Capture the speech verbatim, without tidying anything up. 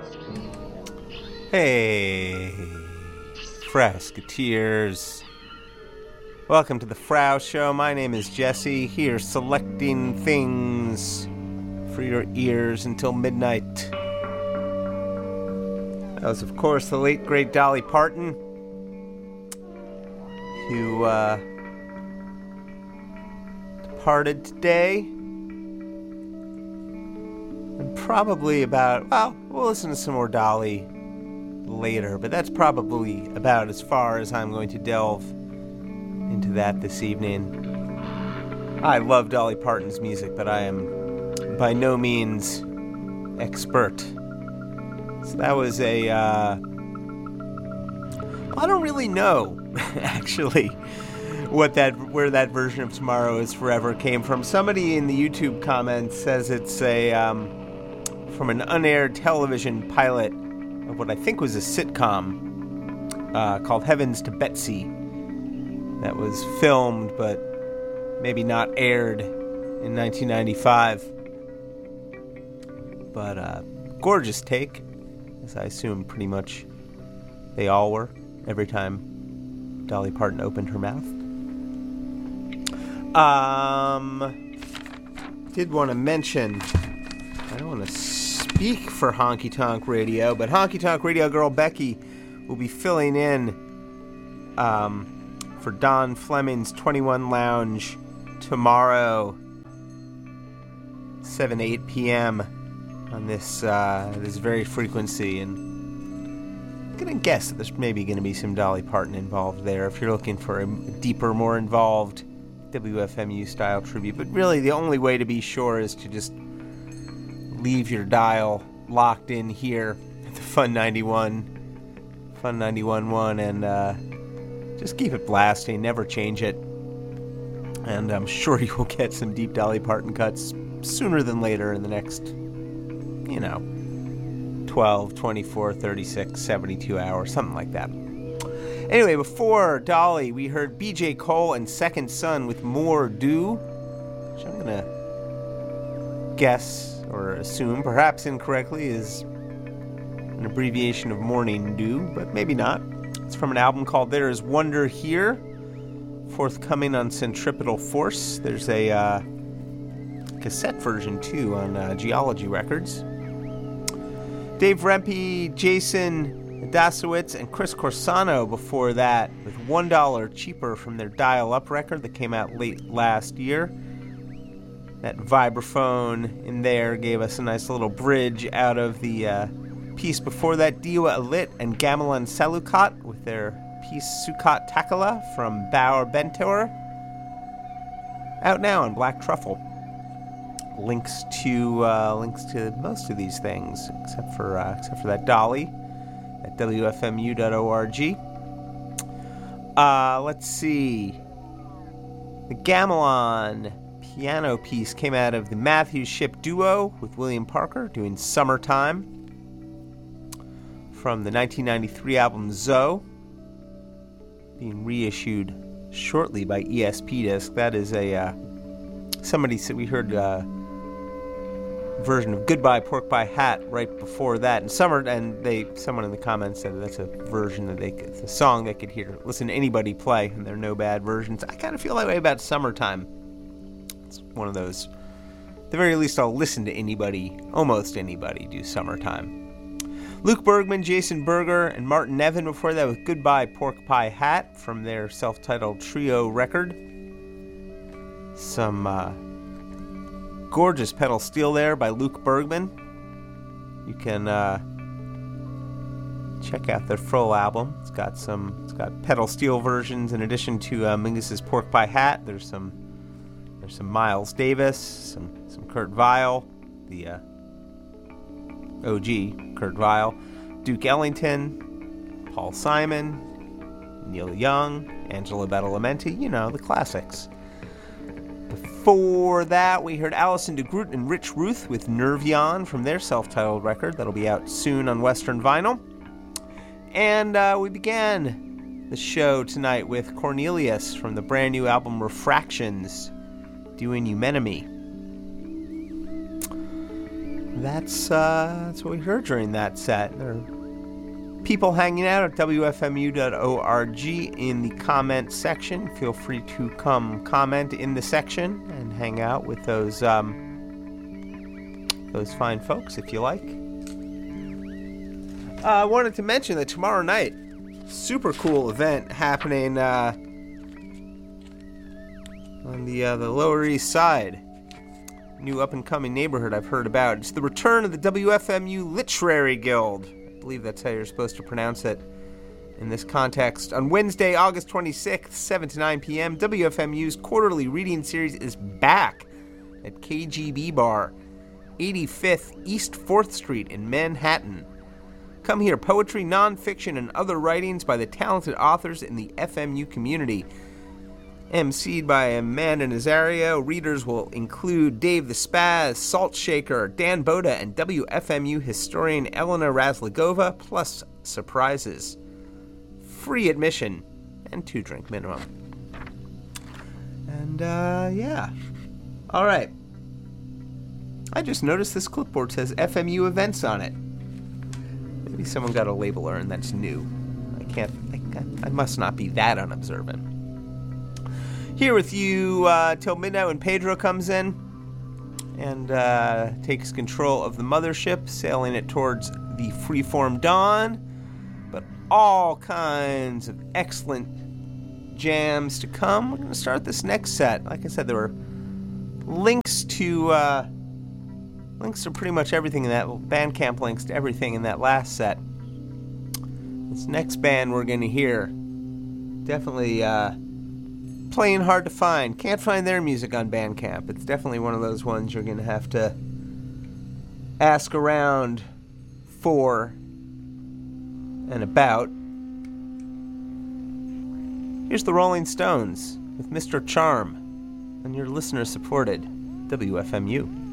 Hey, Frasketeers. Welcome to the Frau Show. My name is Jesse, here selecting things for your ears until midnight. That was, of course, the late, great Dolly Parton, who uh, departed today. And probably about, well, we'll listen to some more Dolly later, but that's probably about as far as I'm going to delve into that this evening. I love Dolly Parton's music, but I am by no means expert. So that was a, uh, I don't really know, actually, what that, where that version of Tomorrow Is Forever came from. Somebody in the YouTube comments says it's a, um, from an unaired television pilot of what I think was a sitcom uh, called Heavens to Betsy that was filmed but maybe not aired in nineteen ninety-five. But uh, gorgeous take, as I assume pretty much they all were every time Dolly Parton opened her mouth. Um, did want to mention, I don't want to speak for Honky Tonk Radio, but Honky Tonk Radio girl Becky will be filling in um, for Don Fleming's twenty-one Lounge tomorrow, seven to eight p.m. on this uh, this very frequency, and I'm gonna guess that there's maybe gonna be some Dolly Parton involved there if you're looking for a deeper, more involved W F M U style tribute. But really, the only way to be sure is to just leave your dial locked in here at the Fun ninety-one, Fun ninety-one point one, and uh, just keep it blasting. Never change it, and I'm sure you will get some deep Dolly Parton cuts sooner than later in the next, you know, twelve, twenty-four, thirty-six, seventy-two hours, something like that. Anyway, before Dolly, we heard B J Cole and Second Son with More Do, which I'm going to guess or assume, perhaps incorrectly, is an abbreviation of Morning Dew, but maybe not. It's from an album called There Is Wonder Here, forthcoming on Centripetal Force. There's a uh, cassette version, too, on uh, Geology Records. Dave Rempe, Jason Dasowitz, and Chris Corsano before that, with one dollar Cheaper from their Dial-Up record that came out late last year. That vibraphone in there gave us a nice little bridge out of the uh, piece before that. Diwa Alit and Gamelan Salukat with their piece Sukat Takala from Bauer Bentor. Out now on Black Truffle. Links to uh, links to most of these things, except for uh, except for that Dolly at W F M U dot org. Uh, let's see. The Gamelan piano piece came out of the Matthews Ship Duo with William Parker doing Summertime from the nineteen ninety-three album Zoe, being reissued shortly by E S P Disc. That is a uh, somebody said we heard uh, version of Goodbye Pork Pie Hat right before that, and summer and they someone in the comments said that's a version that they it's a song they could hear listen to anybody play, and there are no bad versions. I kind of feel that way about Summertime. It's one of those, at the very least I'll listen to anybody, almost anybody, do Summertime. Luke Bergman, Jason Berger, and Martin Nevin before that with Goodbye Pork Pie Hat from their self-titled trio record. Some uh, gorgeous pedal steel there by Luke Bergman. You can uh, check out their full album. It's got some, it's got pedal steel versions in addition to uh, Mingus's Pork Pie Hat. There's some There's some Miles Davis, some some Kurt Vile, the uh, O G Kurt Vile, Duke Ellington, Paul Simon, Neil Young, Angelo Badalamenti, you know, the classics. Before that, we heard Alison DeGroot and Rich Ruth with Nervion from their self-titled record. That'll be out soon on Western Vinyl. And uh, we began the show tonight with Cornelius from the brand new album Refractions, doing Eumenemy. that's uh, that's what we heard during that set. There are people hanging out at W F M U dot org in the comment section. Feel free to come comment in the section and hang out with those um, those fine folks if you like. Uh, I wanted to mention that tomorrow night, super cool event happening uh, on the uh, the Lower East Side. New up-and-coming neighborhood I've heard about. It's the return of the W F M U Literary Guild. I believe that's how you're supposed to pronounce it in this context. On Wednesday, August twenty-sixth, seven to nine p.m., W F M U's quarterly reading series is back at K G B Bar, eighty-fifth East fourth Street in Manhattan. Come hear poetry, nonfiction, and other writings by the talented authors in the F M U community. emceed by Amanda Nazario, readers will include Dave the Spaz, Salt Shaker, Dan Boda, and W F M U historian Elena Razlogova, plus surprises. Free admission and two-drink minimum. And, uh, yeah. All right. I just noticed this clipboard says F M U events on it. Maybe someone got a labeler and that's new. I can't, I, I must not be that unobservant. Here with you uh, till midnight when Pedro comes in and uh, takes control of the mothership, sailing it towards the freeform dawn. But all kinds of excellent jams to come. We're going to start this next set. Like I said, there were links to uh, links to pretty much everything in that Bandcamp links to everything in that last set. This next band we're going to hear definitely. Uh, Playing hard to find. Can't find their music on Bandcamp. It's definitely one of those ones you're going to have to ask around for and about. Here's the Rolling Stones with Mister Charm on your listener-supported W F M U.